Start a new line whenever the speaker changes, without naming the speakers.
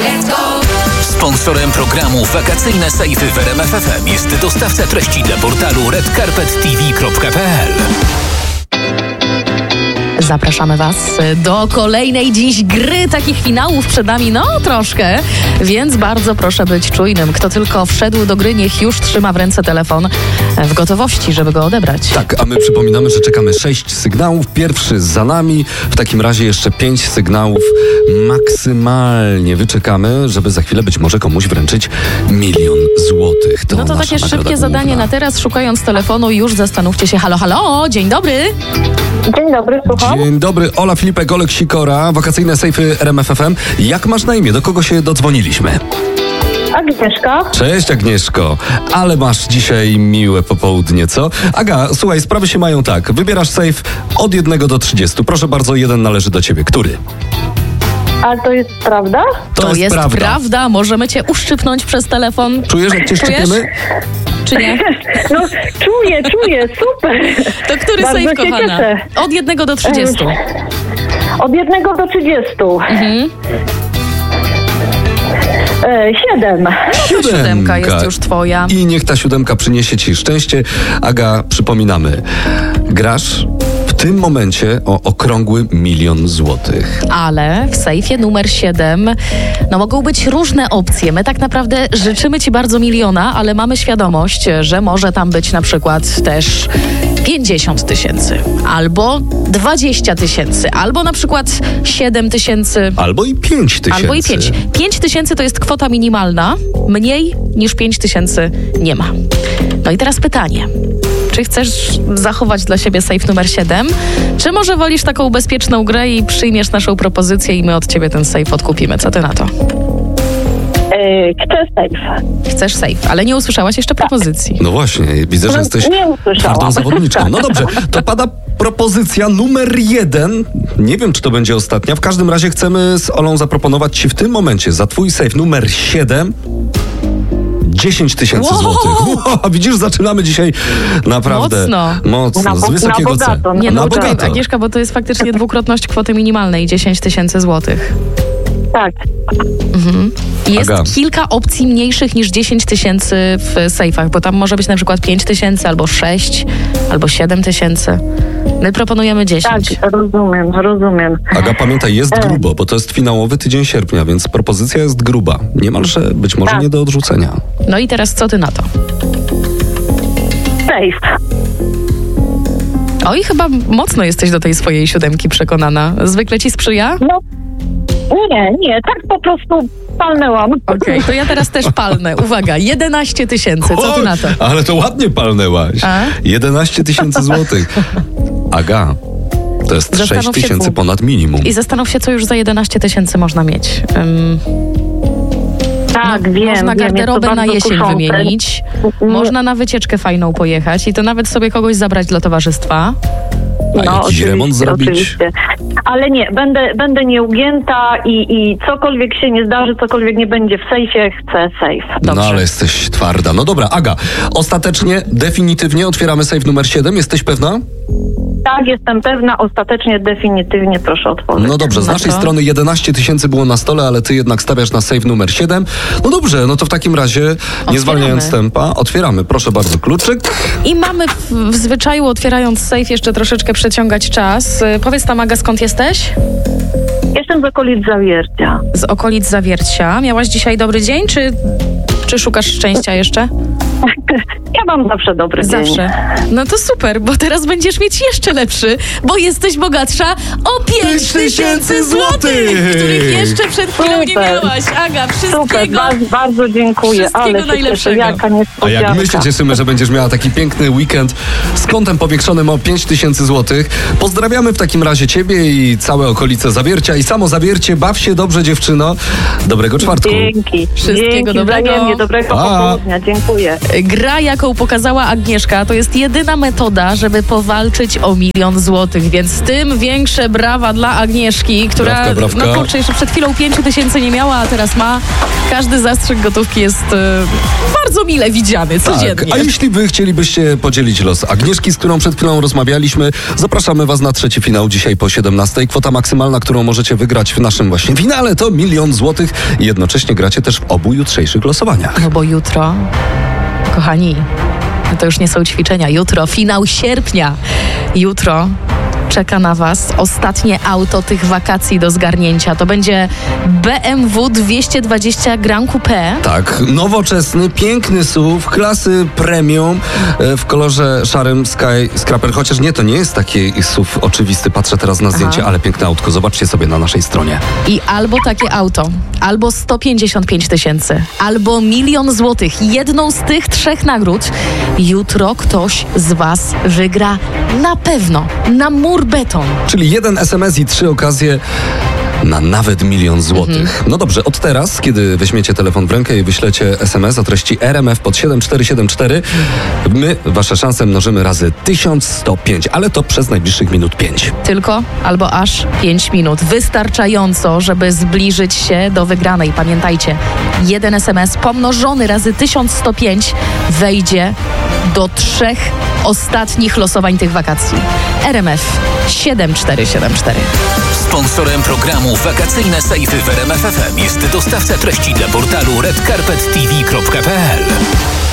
Sponsorem programu Wakacyjne Sejfy w RMF FM jest dostawca treści dla portalu redcarpettv.pl.
Zapraszamy Was do kolejnej dziś gry. Takich finałów przed nami, troszkę, więc bardzo proszę być czujnym. Kto tylko wszedł do gry, niech już trzyma w ręce telefon w gotowości, żeby go odebrać.
Tak, a my przypominamy, że czekamy 6 sygnałów. Pierwszy za nami. W takim razie jeszcze 5 sygnałów maksymalnie wyczekamy, żeby za chwilę być może komuś wręczyć 1 000 000 złotych.
To takie szybkie zadanie na teraz. Szukając telefonu, już zastanówcie się. Halo, halo, dzień dobry.
Dzień dobry, słucham.
Dzień dobry, Ola Filipek, Olek Sikora, Wakacyjne Sejfy RMF FM. Jak masz na imię? Do kogo się dodzwoniliśmy?
Agnieszka.
Cześć Agnieszko, ale masz dzisiaj miłe popołudnie, co? Aga, słuchaj, sprawy się mają tak. Wybierasz sejf od 1 do 30. Proszę bardzo, jeden należy do ciebie. Który?
Ale to jest prawda?
To jest prawda. Możemy cię uszczypnąć przez telefon.
Czujesz, jak cię szczypiemy?
Czy nie?
No, czuję, super.
To który
Bardzo
sejf,
się
kochana?
cieszę.
Od 1 do 30.
Od 1 do 30. 7.
Siódemka jest już twoja.
I niech ta 7 przyniesie ci szczęście. Aga, przypominamy, grasz w tym momencie o okrągły 1 000 000 złotych.
Ale w sejfie numer 7 mogą być różne opcje. My tak naprawdę życzymy ci bardzo 1 000 000, ale mamy świadomość, że może tam być na przykład też 50 000, albo 20 000, albo na przykład 7 000.
Albo i 5 000.
Albo i 5. 5 000 to jest kwota minimalna. Mniej niż 5 000 nie ma. No i teraz pytanie. Czy chcesz zachować dla siebie sejf numer 7? Czy może wolisz taką bezpieczną grę i przyjmiesz naszą propozycję i my od ciebie ten sejf odkupimy? Co ty na to?
Chcę sejf.
Chcesz sejf, ale nie usłyszałaś jeszcze propozycji.
No właśnie, widzę, że jesteś
nie usłyszałam.
twardą zawodniczką. No dobrze, to pada propozycja numer 1. Nie wiem, czy to będzie ostatnia. W każdym razie chcemy z Olą zaproponować ci w tym momencie za twój sejf numer 7 10 000 złotych. Wow, widzisz, zaczynamy dzisiaj naprawdę mocno z wysokiego
na bogato,
celu.
Nie,
Na
poczekaj,
bogato.
Agnieszka, bo to jest faktycznie dwukrotność kwoty minimalnej, 10 000 złotych.
Tak.
Jest
Aga.
kilka opcji mniejszych niż 10 000 w sejfach, bo tam może być na przykład 5 000, albo 6, albo 7 000. My proponujemy 10.
Tak, rozumiem.
Aga, pamiętaj, jest grubo, bo to jest finałowy tydzień sierpnia, więc propozycja jest gruba. Niemalże być może nie do odrzucenia.
No i teraz co ty na to?
Sejf.
Oj, chyba mocno jesteś do tej swojej 7 przekonana. Zwykle ci sprzyja?
No, nie, tak po prostu palnęłam.
Okej, to ja teraz też palnę. Uwaga, 11 000. Co ty na to?
Ale to ładnie palnęłaś.
A?
11 000 złotych. Aga, to jest
Zastanów
6
się,
000 ponad minimum.
I zastanów się, co już za 11 000 można mieć.
Tak, wiem.
Można garderobę
jest to
na
bardzo
jesień
kuszące.
wymienić.
Nie.
Można na wycieczkę fajną pojechać i to nawet sobie kogoś zabrać dla towarzystwa.
A jakiś
oczywiście,
remont zrobić?
Oczywiście. Ale nie, będę nieugięta i cokolwiek się nie zdarzy, cokolwiek nie będzie w sejfie, chcę sejf.
No ale jesteś twarda. No dobra, Aga, ostatecznie, definitywnie otwieramy sejf numer 7. Jesteś pewna?
Tak, jestem pewna, ostatecznie, definitywnie proszę otworzyć.
No dobrze, z naszej strony 11 000 było na stole, ale ty jednak stawiasz na sejf numer 7. No dobrze, no to w takim razie, nie zwalniając tempa, otwieramy. Proszę bardzo, kluczyk.
I mamy w zwyczaju, otwierając sejf, jeszcze troszeczkę przeciągać czas. Powiedz tam, Aga, skąd jesteś?
Jestem z okolic Zawiercia.
Z okolic Zawiercia. Miałaś dzisiaj dobry dzień, czy szukasz szczęścia jeszcze?
Ja mam zawsze dobry dzień.
Zawsze. No to super, bo teraz będziesz mieć jeszcze lepszy, bo jesteś bogatsza o 5 000 złotych, których jeszcze przed chwilą nie miałaś. Aga, wszystkiego.
Super, bardzo dziękuję.
Wszystkiego
Ale się
najlepszego.
cieszę, jaka
A
niespodzianka.
jak my się cieszymy, że będziesz miała taki piękny weekend z kątem powiększonym o 5 000 złotych. Pozdrawiamy w takim razie ciebie i całe okolice Zawiercia i samo Zawiercie. Baw się dobrze, dziewczyno. Dobrego czwartku.
Dzięki.
Wszystkiego dobrego.
Wzajemnie, dobrego popołudnia. Dziękuję.
Gry gra, jaką pokazała Agnieszka, to jest jedyna metoda, żeby powalczyć o 1 000 000 złotych, więc tym większe brawa dla Agnieszki, która,
Brawka.
no kurczę, jeszcze przed chwilą 5 000 nie miała, a teraz ma. Każdy zastrzyk gotówki jest bardzo mile widziany codziennie.
Tak, a jeśli wy chcielibyście podzielić los Agnieszki, z którą przed chwilą rozmawialiśmy, zapraszamy was na trzeci finał dzisiaj po 17. Kwota maksymalna, którą możecie wygrać w naszym właśnie finale, to 1 000 000 złotych i jednocześnie gracie też w obu jutrzejszych losowaniach.
No bo jutro, kochani, to już nie są ćwiczenia. Jutro, finał sierpnia. Jutro czeka na was ostatnie auto tych wakacji do zgarnięcia. To będzie BMW 220 Grand Coupé.
Tak, nowoczesny, piękny SUV klasy premium w kolorze szarym Skyscraper, chociaż nie, to nie jest taki SUV oczywisty. Patrzę teraz na zdjęcie, ale piękne autko. Zobaczcie sobie na naszej stronie.
I albo takie auto, albo 155 000, albo 1 000 000 złotych. Jedną z tych 3 nagród jutro ktoś z was wygra na pewno, na mur beton.
Czyli 1 SMS i 3 okazje na nawet 1 000 000 złotych. No dobrze, od teraz, kiedy weźmiecie telefon w rękę i wyślecie SMS o treści RMF pod 7474, my wasze szanse mnożymy razy 1105, ale to przez najbliższych minut 5.
Tylko albo aż 5 minut. Wystarczająco, żeby zbliżyć się do wygranej. Pamiętajcie, 1 SMS pomnożony razy 1105 wejdzie do 3 ostatnich losowań tych wakacji. RMF 7474.
Sponsorem programu Wakacyjne Sejfy w RMF FM jest dostawca treści dla portalu redcarpettv.pl.